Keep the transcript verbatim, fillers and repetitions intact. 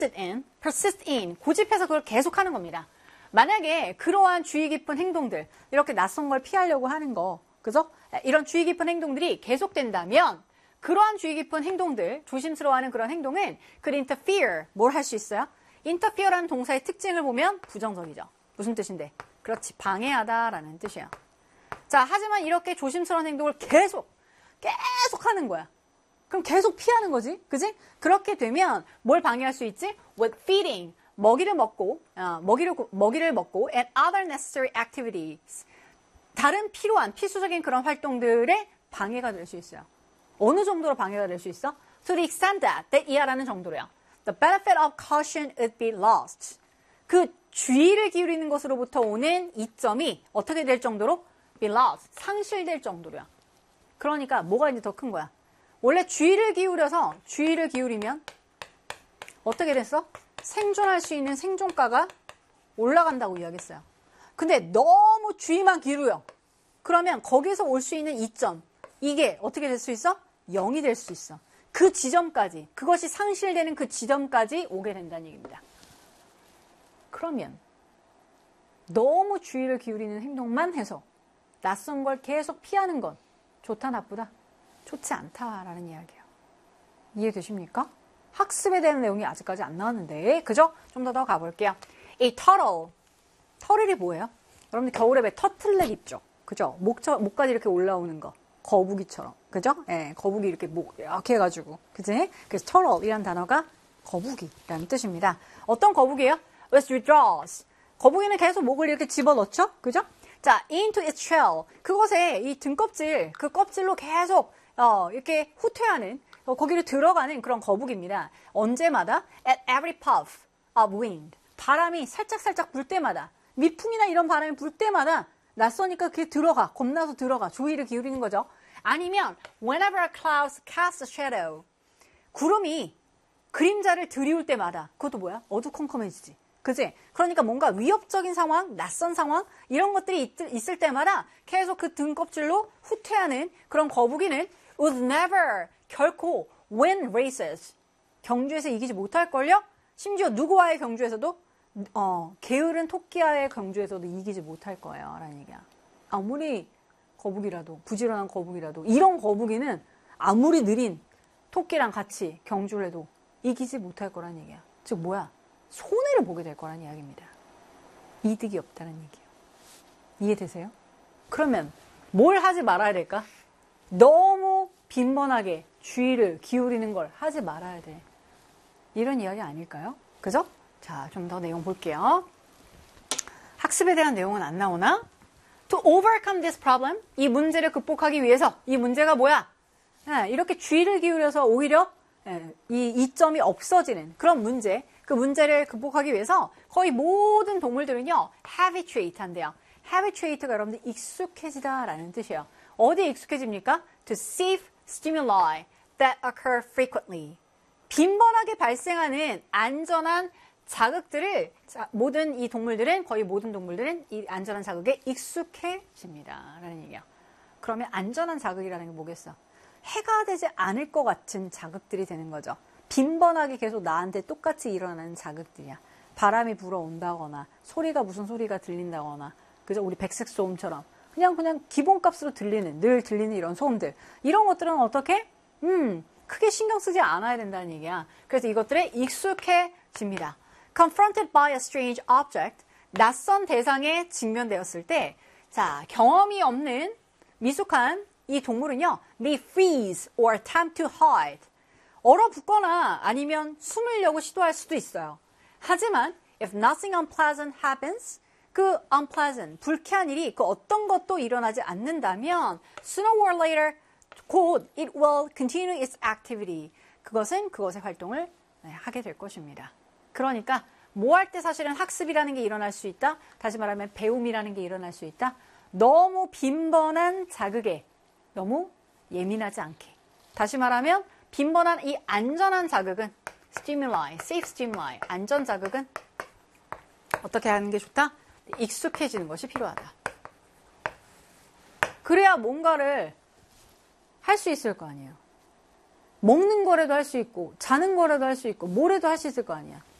persisted in, persist in, 고집해서 그걸 계속하는 겁니다. 만약에 그러한 주의 깊은 행동들, 이렇게 낯선 걸 피하려고 하는 거, 그죠? 이런 주의 깊은 행동들이 계속된다면 그러한 주의 깊은 행동들, 조심스러워하는 그런 행동은 could interfere, 뭘 할 수 있어요? interfere라는 동사의 특징을 보면 부정적이죠. 무슨 뜻인데? 그렇지, 방해하다라는 뜻이에요. 자, 하지만 이렇게 조심스러운 행동을 계속, 계속 하는 거야. 그럼 계속 피하는 거지, 그지? 그렇게 되면 뭘 방해할 수 있지? With feeding, 먹이를 먹고, 어, 먹이를, 먹이를 먹고, and other necessary activities. 다른 필요한, 필수적인 그런 활동들에 방해가 될 수 있어요. 어느 정도로 방해가 될 수 있어? To the extent that, that 이하라는 정도로요. The benefit of caution would be lost. 그 주의를 기울이는 것으로부터 오는 이점이 어떻게 될 정도로? Be lost. 상실될 정도로요. 그러니까 뭐가 이제 더 큰 거야? 원래 주의를 기울여서 주의를 기울이면 어떻게 됐어? 생존할 수 있는 생존가가 올라간다고 이야기했어요. 근데 너무 주의만 기울여. 그러면 거기서 올 수 있는 이점, 이게 어떻게 될 수 있어? 영이 될 수 있어. 그 지점까지, 그것이 상실되는 그 지점까지 오게 된다는 얘기입니다. 그러면 너무 주의를 기울이는 행동만 해서 낯선 걸 계속 피하는 건 좋다, 나쁘다? 좋지 않다라는 이야기예요. 이해되십니까? 학습에 대한 내용이 아직까지 안 나왔는데, 그죠? 좀 더 더 가볼게요. 이 turtle, 터틀이 뭐예요? 여러분들 겨울에 왜 터틀넥 입죠? 그죠? 목처, 목까지 이렇게 올라오는 거. 거북이처럼. 그죠? 예, 거북이 이렇게 목, 이렇게 해가지고. 그지? 그래서 turtle이라는 단어가 거북이라는 뜻입니다. 어떤 거북이에요? with withdraws. 거북이는 계속 목을 이렇게 집어넣죠? 그죠? 자, into its shell. 그것에 이 등껍질, 그 껍질로 계속, 어, 이렇게 후퇴하는, 어, 거기를 들어가는 그런 거북입니다. 언제마다? at every puff of wind. 바람이 살짝살짝 불 때마다, 미풍이나 이런 바람이 불 때마다 낯서니까 그게 들어가, 겁나서 들어가, 주의를 기울이는 거죠. 아니면 whenever a cloud casts a shadow. 구름이 그림자를 들이울 때마다, 그것도 뭐야? 어두컴컴해지지. 그지? 그러니까 뭔가 위협적인 상황, 낯선 상황, 이런 것들이 있, 있을 때마다 계속 그 등껍질로 후퇴하는 그런 거북이는 would never, 결코 win races. 경주에서 이기지 못할걸요? 심지어 누구와의 경주에서도 어, 게으른 토끼와의 경주에서도 이기지 못할 거예요. 라는 얘기야. 아무리 거북이라도, 부지런한 거북이라도, 이런 거북이는 아무리 느린 토끼랑 같이 경주를 해도 이기지 못할 거란 얘기야. 즉 뭐야? 손해를 보게 될 거란 이야기입니다. 이득이 없다는 얘기예요. 이해되세요? 그러면 뭘 하지 말아야 될까? 너무 빈번하게 주의를 기울이는 걸 하지 말아야 돼. 이런 이야기 아닐까요? 그죠? 자, 좀 더 내용 볼게요. 학습에 대한 내용은 안 나오나? To overcome this problem, 이 문제를 극복하기 위해서, 이 문제가 뭐야? 네, 이렇게 주의를 기울여서 오히려 네, 이 이점이 없어지는 그런 문제, 그 문제를 극복하기 위해서 거의 모든 동물들은요, habituate 한대요. habituate가 여러분들 익숙해지다라는 뜻이에요. 어디에 익숙해집니까? To receive stimuli that occur frequently. 빈번하게 발생하는 안전한 자극들을, 모든 이 동물들은, 거의 모든 동물들은 이 안전한 자극에 익숙해집니다. 라는 얘기예요. 그러면 안전한 자극이라는 게 뭐겠어? 해가 되지 않을 것 같은 자극들이 되는 거죠. 빈번하게 계속 나한테 똑같이 일어나는 자극들이야. 바람이 불어온다거나, 소리가 무슨 소리가 들린다거나, 그죠? 우리 백색 소음처럼. 그냥, 그냥 기본값으로 들리는, 늘 들리는 이런 소음들. 이런 것들은 어떻게? 음, 크게 신경 쓰지 않아야 된다는 얘기야. 그래서 이것들에 익숙해집니다. Confronted by a strange object, 낯선 대상에 직면되었을 때, 자, 경험이 없는 미숙한 이 동물은요, may freeze or attempt to hide. 얼어붙거나 아니면 숨으려고 시도할 수도 있어요. 하지만, if nothing unpleasant happens, 그 unpleasant, 불쾌한 일이 그 어떤 것도 일어나지 않는다면, sooner or later, 곧 it will continue its activity. 그것은 그것의 활동을 하게 될 것입니다. 그러니까 뭐 할 때 사실은 학습이라는 게 일어날 수 있다. 다시 말하면 배움이라는 게 일어날 수 있다. 너무 빈번한 자극에 너무 예민하지 않게. 다시 말하면 빈번한 이 안전한 자극은 stimuli, safe stimuli, 안전 자극은 어떻게 하는 게 좋다? 익숙해지는 것이 필요하다. 그래야 뭔가를 할 수 있을 거 아니에요. 먹는 거라도 할 수 있고 자는 거라도 할 수 있고 뭐라도 할 수 있을 거 아니야.